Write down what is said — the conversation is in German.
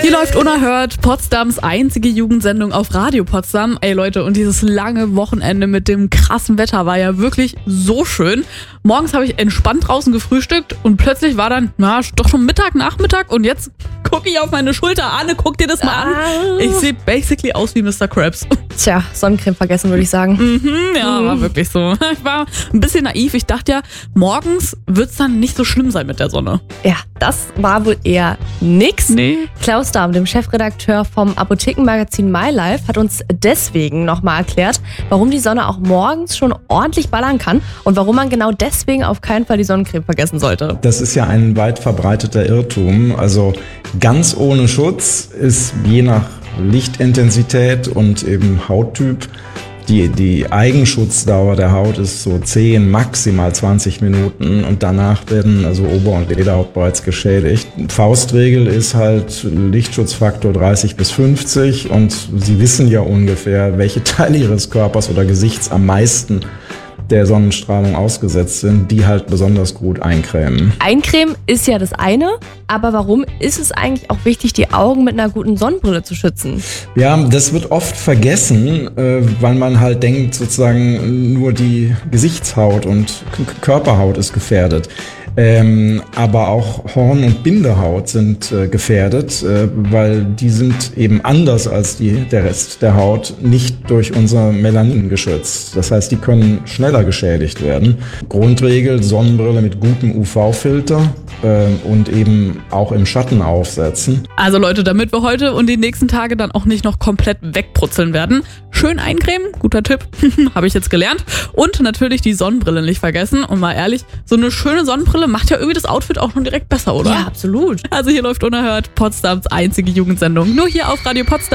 Hier läuft unerhört Potsdams einzige Jugendsendung auf Radio Potsdam. Ey Leute, und dieses lange Wochenende mit dem krassen Wetter war ja wirklich so schön. Morgens habe ich entspannt draußen gefrühstückt und plötzlich war dann, doch schon Nachmittag und jetzt gucke ich auf meine Schulter. Arne, guck dir das mal an. Ich sehe basically aus wie Mr. Krabs. Tja, Sonnencreme vergessen, würde ich sagen. War wirklich so. Ich war ein bisschen naiv. Ich dachte ja, morgens wird es dann nicht so schlimm sein mit der Sonne. Ja, das war wohl eher nix. Nee. Klaus Dahm, dem Chefredakteur vom Apothekenmagazin MyLife, hat uns deswegen nochmal erklärt, warum die Sonne auch morgens schon ordentlich ballern kann und warum man genau deswegen auf keinen Fall die Sonnencreme vergessen sollte. Das ist ja ein weit verbreiteter Irrtum. Also ganz ohne Schutz ist je nach Lichtintensität und eben Hauttyp die Eigenschutzdauer der Haut ist so 10, maximal 20 Minuten und danach werden also Ober- und Lederhaut bereits geschädigt. Faustregel ist halt Lichtschutzfaktor 30 bis 50 und Sie wissen ja ungefähr, welche Teile Ihres Körpers oder Gesichts am meisten der Sonnenstrahlung ausgesetzt sind, die halt besonders gut eincremen. Eincremen ist ja das eine, aber warum ist es eigentlich auch wichtig, die Augen mit einer guten Sonnenbrille zu schützen? Ja, das wird oft vergessen, weil man halt denkt, sozusagen nur die Gesichtshaut und Körperhaut ist gefährdet. Aber auch Horn- und Bindehaut sind gefährdet, weil die sind eben anders als der Rest der Haut nicht durch unser Melanin geschützt. Das heißt, die können schneller geschädigt werden. Grundregel, Sonnenbrille mit gutem UV-Filter und eben auch im Schatten aufsetzen. Also Leute, damit wir heute und die nächsten Tage dann auch nicht noch komplett wegbrutzeln werden, schön eincremen, guter Tipp, habe ich jetzt gelernt. Und natürlich die Sonnenbrille nicht vergessen. Und mal ehrlich, so eine schöne Sonnenbrille macht ja irgendwie das Outfit auch schon direkt besser, oder? Ja, absolut. Also hier läuft unerhört Potsdams einzige Jugendsendung. Nur hier auf Radio Potsdam.